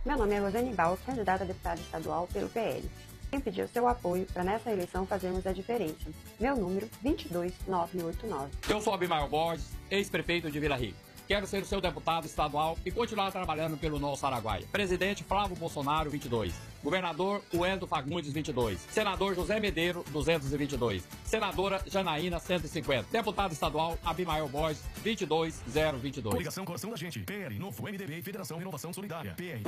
Meu nome é Rosane Bal, candidata a deputada estadual pelo PL. Quem pediu seu apoio para nessa eleição fazermos a diferença. Meu número 22989. Eu sou Abimael Borges, ex-prefeito de Vila Rica. Quero ser o seu deputado estadual e continuar trabalhando pelo Nosso Araguaia. Presidente Flávio Bolsonaro, 22. Governador Wendel Fagundes, 22. Senador José Medeiro, 222. Senadora Janaína, 150. Deputado estadual Abimael Borges, 22022. Coligação Coração da Gente. PL, Novo, MDB e Federação Renovação Solidária. PL.